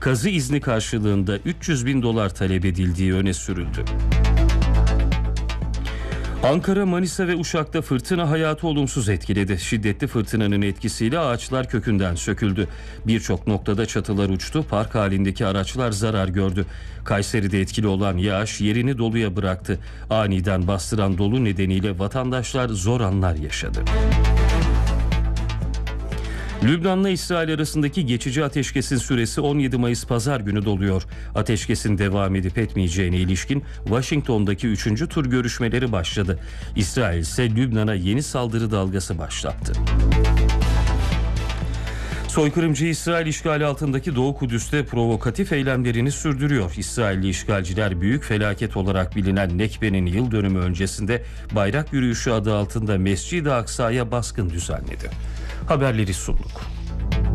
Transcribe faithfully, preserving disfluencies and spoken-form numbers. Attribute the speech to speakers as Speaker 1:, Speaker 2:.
Speaker 1: kazı izni karşılığında üç yüz bin dolar talep edildiği öne sürüldü. Ankara, Manisa ve Uşak'ta fırtına hayatı olumsuz etkiledi. Şiddetli fırtınanın etkisiyle ağaçlar kökünden söküldü. Birçok noktada çatılar uçtu, park halindeki araçlar zarar gördü. Kayseri'de etkili olan yağış yerini doluya bıraktı. Aniden bastıran dolu nedeniyle vatandaşlar zor anlar yaşadı. Lübnan'la İsrail arasındaki geçici ateşkesin süresi on yedi Mayıs Pazar günü doluyor. Ateşkesin devam edip etmeyeceğine ilişkin Washington'daki üçüncü tur görüşmeleri başladı. İsrail ise Lübnan'a yeni saldırı dalgası başlattı. Soykırımcı İsrail işgali altındaki Doğu Kudüs'te provokatif eylemlerini sürdürüyor. İsrailli işgalciler büyük felaket olarak bilinen Nekbe'nin yıl dönümü öncesinde bayrak yürüyüşü adı altında Mescid-i Aksa'ya baskın düzenledi. Haberleri sunduk.